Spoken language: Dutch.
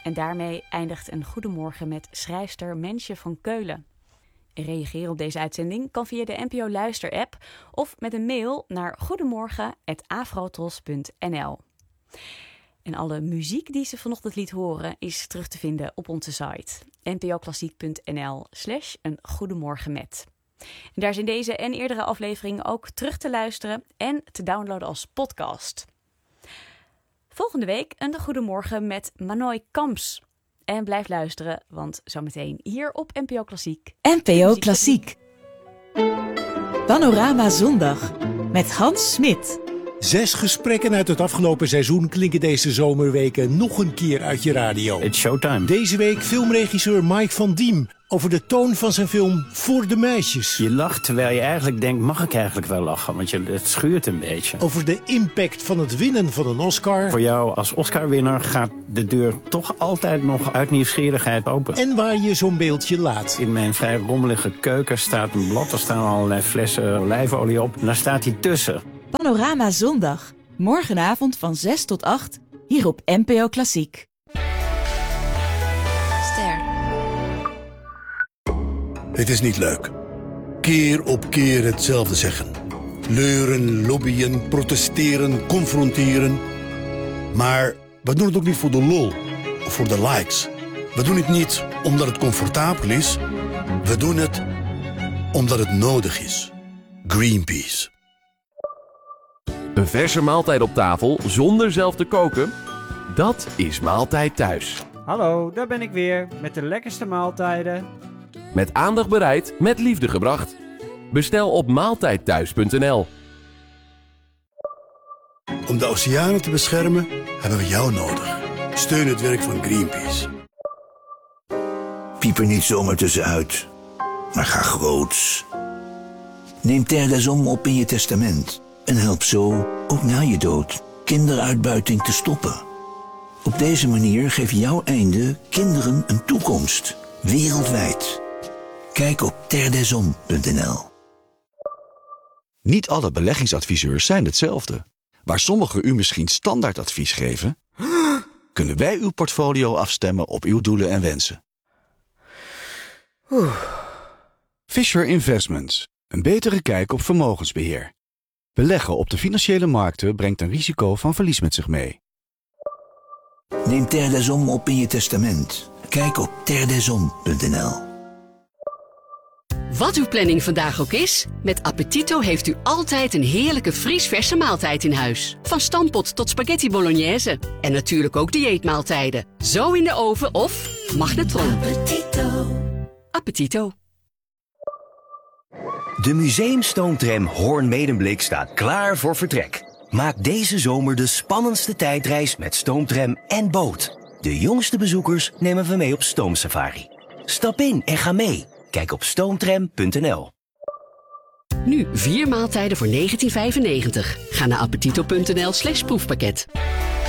En daarmee eindigt een Goedemorgen met schrijfster Mensje van Keulen. Reageren op deze uitzending kan via de NPO Luister-app of met een mail naar goedemorgen@afrotros.nl. En alle muziek die ze vanochtend liet horen is terug te vinden op onze site npoklassiek.nl/een goedemorgen met. En daar zijn deze en eerdere afleveringen ook terug te luisteren en te downloaden als podcast. Volgende week een Goedemorgen met Manoy Kamps. En blijf luisteren, want zometeen hier op NPO Klassiek. NPO Klassiek. Panorama Zondag met Hans Smit. 6 gesprekken uit het afgelopen seizoen klinken deze zomerweken nog een keer uit je radio. It's showtime. Deze week filmregisseur Mike van Diem over de toon van zijn film Voor de Meisjes. Je lacht terwijl je eigenlijk denkt, mag ik eigenlijk wel lachen? Want het schuurt een beetje. Over de impact van het winnen van een Oscar. Voor jou als Oscar-winnaar gaat de deur toch altijd nog uit nieuwsgierigheid open. En waar je zo'n beeldje laat. In mijn vrij rommelige keuken staat een blad. Er staan allerlei flessen olijfolie op. En daar staat hij tussen. Panorama Zondag. Morgenavond van 6 tot 8. Hier op NPO Klassiek. Ster. Het is niet leuk. Keer op keer hetzelfde zeggen. Leuren, lobbyen, protesteren, confronteren. Maar we doen het ook niet voor de lol of voor de likes. We doen het niet omdat het comfortabel is. We doen het omdat het nodig is. Greenpeace. Een verse maaltijd op tafel zonder zelf te koken? Dat is Maaltijd Thuis. Hallo, daar ben ik weer met de lekkerste maaltijden. Met aandacht bereid, met liefde gebracht. Bestel op maaltijdthuis.nl. Om de oceanen te beschermen hebben we jou nodig. Steun het werk van Greenpeace. Piep er niet zomaar tussenuit, maar ga groots. Neem Terre des Hommes op in je testament. En help zo, ook na je dood, kinderuitbuiting te stoppen. Op deze manier geeft jouw einde kinderen een toekomst. Wereldwijd. Kijk op terredeshommes.nl. Niet alle beleggingsadviseurs zijn hetzelfde. Waar sommigen u misschien standaardadvies geven, kunnen wij uw portfolio afstemmen op uw doelen en wensen. Fisher Investments. Een betere kijk op vermogensbeheer. Beleggen op de financiële markten brengt een risico van verlies met zich mee. Neem Terre des Hommes op in je testament. Kijk op terredeshommes.nl. Wat uw planning vandaag ook is, met Appetito heeft u altijd een heerlijke vriesverse maaltijd in huis. Van stampot tot spaghetti bolognese. En natuurlijk ook dieetmaaltijden. Zo in de oven of magnetron. Appetito. Appetito. De museumstoomtram Hoorn-Medemblik staat klaar voor vertrek. Maak deze zomer de spannendste tijdreis met stoomtram en boot. De jongste bezoekers nemen we mee op stoomsafari. Stap in en ga mee. Kijk op stoomtram.nl. Nu 4 maaltijden voor €19,95. Ga naar appetito.nl/proefpakket.